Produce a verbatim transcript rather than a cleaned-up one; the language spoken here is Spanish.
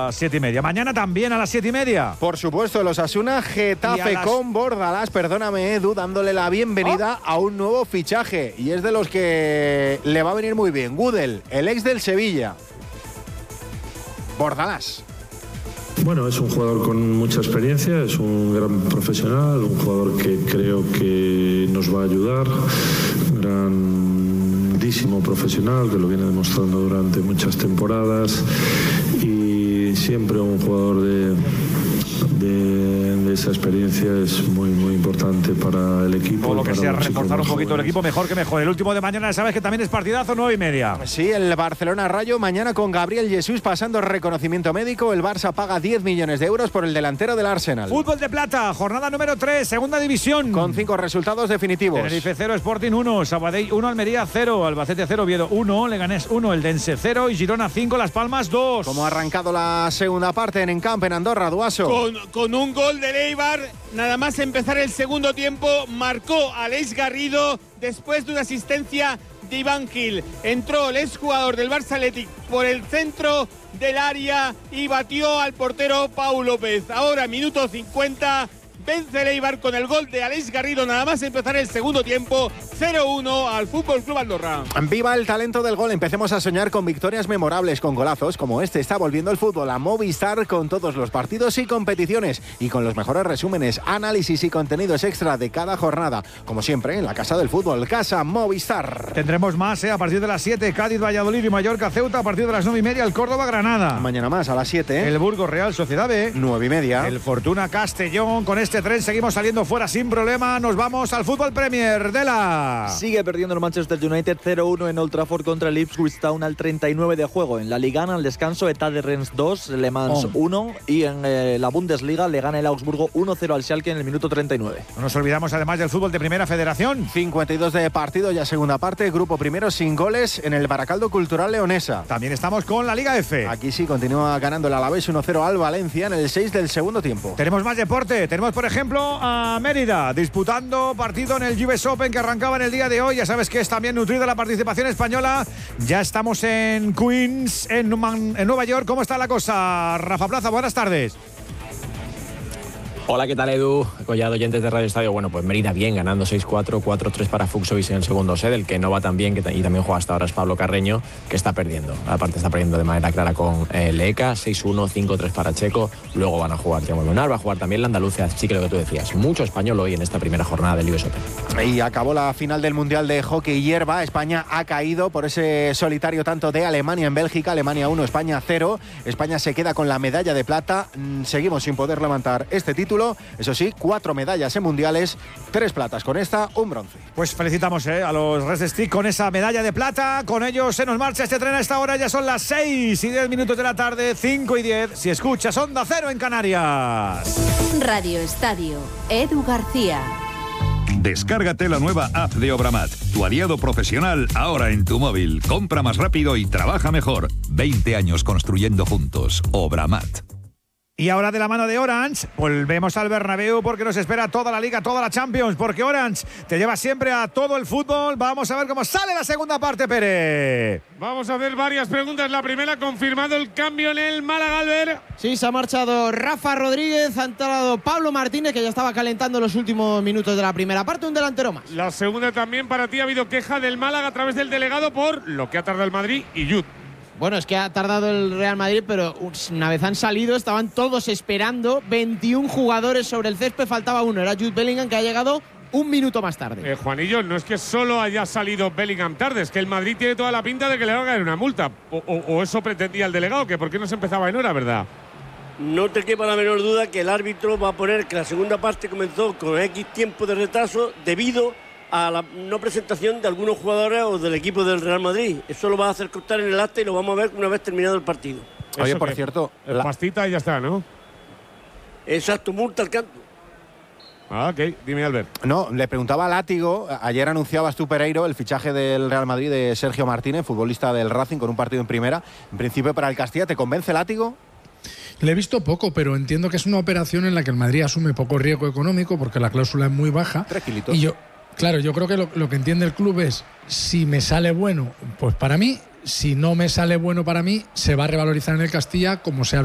las siete y media. Mañana también a las siete y media. Por supuesto, los Osasuna Getafe las... con Bordalás, perdóname Edu, dándole la bienvenida oh. a un nuevo fichaje. Y es de los que le va a venir muy bien. Gudel, el ex del Sevilla. Bordalás. Bueno, es un jugador con mucha experiencia, es un gran profesional, un jugador que creo que nos va a ayudar, grandísimo profesional que lo viene demostrando durante muchas temporadas y siempre un jugador de, de, de esa experiencia es muy muy importante para el equipo. O lo que sea, reforzar un poquito el equipo, mejor que mejor. El último de mañana, sabes que también es partidazo, nueve y media. Sí, el Barcelona-Rayo mañana con Gabriel Jesús pasando reconocimiento médico. El Barça paga diez millones de euros por el delantero del Arsenal. Fútbol de plata, jornada número tres, segunda división. Con cinco resultados definitivos. Tenerife cero, Sporting uno, Sabadell uno, Almería cero, Albacete cero, Oviedo uno, Leganés uno, Eldense cero y Girona cinco, Las Palmas dos. ¿Cómo ha arrancado la segunda parte en Encamp, en Andorra, Duaso? Con, con un gol de Eibar, nada más empezar el segundo tiempo, marcó Aleix Garrido después de una asistencia de Iván Gil. Entró el exjugador del Barça Athletic por el centro del área y batió al portero Pau López. Ahora, minuto cincuenta, vence el Eibar con el gol de Aleix Garrido, nada más empezar el segundo tiempo, cero uno al Fútbol Club Andorra. Viva el talento del gol, empecemos a soñar con victorias memorables, con golazos como este. Está volviendo el fútbol a Movistar con todos los partidos y competiciones y con los mejores resúmenes, análisis y contenidos extra de cada jornada. Como siempre, en la Casa del Fútbol, Casa Movistar. Tendremos más ¿eh? a partir de las siete, Cádiz, Valladolid y Mallorca, Ceuta. A partir de las nueve y media, el Córdoba, Granada. Mañana más a las siete. El Burgos, Real Sociedad B. nueve y media. El Fortuna, Castellón. Con este tren seguimos saliendo fuera sin problema. Nos vamos al fútbol Premier de la... Sigue perdiendo el Manchester United cero uno en Old Trafford contra el Ipswich Town al treinta y nueve de juego. En la Liga al descanso, Stade Rennes dos, Le Mans oh. uno y en eh, la Bundesliga le gana el Augsburgo uno cero al Schalke en el minuto treinta y nueve. No nos olvidamos además del fútbol de Primera Federación. cincuenta y dos de partido, ya segunda parte, grupo primero sin goles en el Baracaldo Cultural Leonesa. También estamos con la Liga F. Aquí sí, continúa ganando el Alavés uno cero al Valencia en el seis del segundo tiempo. Tenemos más deporte, tenemos por ejemplo a Mérida disputando partido en el U S Open que arrancaba en el día de hoy. Ya sabes que es también nutrida la participación española. Ya estamos en Queens, en, en Nueva York. ¿Cómo está la cosa? Rafa Plaza, buenas tardes. Hola, ¿qué tal, Edu? Collado, oyentes de Radio Estadio. Bueno, pues Mérida bien, ganando seis cuatro, cuatro tres para Fuxovic en el segundo set. El que no va tan bien, que y también juega hasta ahora, es Pablo Carreño, que está perdiendo. Aparte está perdiendo de manera clara con eh, Leca, seis uno, cinco tres para Checo. Luego van a jugar Thiago Leonard, va a jugar también la Andalucía. Sí que lo que tú decías, mucho español hoy en esta primera jornada del U S Open. Y acabó la final del Mundial de Hockey Hierba. España ha caído por ese solitario tanto de Alemania en Bélgica. Alemania uno, España cero. España se queda con la medalla de plata. Seguimos sin poder levantar este título. Eso sí, cuatro medallas en mundiales, tres platas con esta, un bronce. Pues felicitamos eh, a los Red Stick con esa medalla de plata. Con ellos se nos marcha este tren a esta hora. Ya son las seis y diez minutos de la tarde, cinco y diez. Si escuchas Onda Cero en Canarias. Radio Estadio, Edu García. Descárgate la nueva app de Obramat, tu aliado profesional ahora en tu móvil. Compra más rápido y trabaja mejor. veinte años construyendo juntos. Obramat. Y ahora de la mano de Orange, volvemos al Bernabéu porque nos espera toda la Liga, toda la Champions, porque Orange te lleva siempre a todo el fútbol. Vamos a ver cómo sale la segunda parte, Pérez. Vamos a hacer varias preguntas. La primera, confirmado el cambio en el Málaga, Albert. Sí, se ha marchado Rafa Rodríguez, ha entrado Pablo Martínez, que ya estaba calentando los últimos minutos de la primera parte, un delantero más. La segunda también para ti, ha habido queja del Málaga a través del delegado por lo que ha tardado el Madrid y Jude. Bueno, es que ha tardado el Real Madrid, pero una vez han salido, estaban todos esperando. veintiún jugadores sobre el césped, faltaba uno, era Jude Bellingham, que ha llegado un minuto más tarde. Eh, Juanillo, no es que solo haya salido Bellingham tarde, es que el Madrid tiene toda la pinta de que le va a caer una multa. O, o, o eso pretendía el delegado, que por qué no se empezaba en hora, ¿verdad? No te quepa la menor duda que el árbitro va a poner que la segunda parte comenzó con X tiempo de retraso debido a la no presentación de algunos jugadores o del equipo del Real Madrid. Eso lo va a hacer constar en el acta y lo vamos a ver una vez terminado el partido. Oye, por cierto, la pastita y ya está, ¿no? Exacto, multa al canto. Ah, ok, dime, Albert. No, le preguntaba a Látigo, ayer anunciabas tú, Pereiro, el fichaje del Real Madrid de Sergio Martínez, futbolista del Racing con un partido en primera. En principio para el Castilla, ¿te convence Látigo? Le he visto poco, pero entiendo que es una operación en la que el Madrid asume poco riesgo económico porque la cláusula es muy baja. Tres kilitos. Y yo, claro, yo creo que lo, lo que entiende el club es, si me sale bueno, pues para mí, si no me sale bueno para mí, se va a revalorizar en el Castilla como se ha